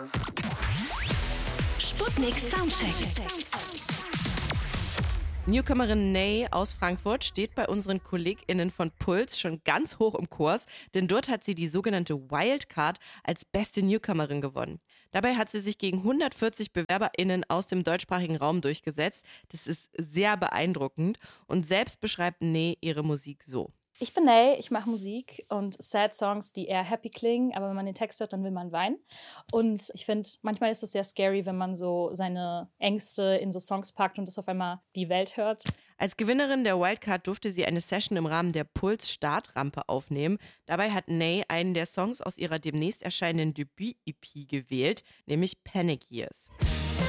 Sputnik Soundcheck. Newcomerin Ney aus Frankfurt steht bei unseren KollegInnen von Puls schon ganz hoch im Kurs, denn dort hat sie die sogenannte Wildcard als beste Newcomerin gewonnen. Dabei hat sie sich gegen 140 BewerberInnen aus dem deutschsprachigen Raum durchgesetzt. Das ist sehr beeindruckend und selbst beschreibt Ney ihre Musik so. Ich bin Ney, ich mache Musik und Sad Songs, die eher happy klingen, aber wenn man den Text hört, dann will man weinen. Und ich finde, manchmal ist es sehr scary, wenn man so seine Ängste in so Songs packt und das auf einmal die Welt hört. Als Gewinnerin der Wildcard durfte sie eine Session im Rahmen der Puls-Startrampe aufnehmen. Dabei hat Ney einen der Songs aus ihrer demnächst erscheinenden Debüt-EP gewählt, nämlich Panic Years.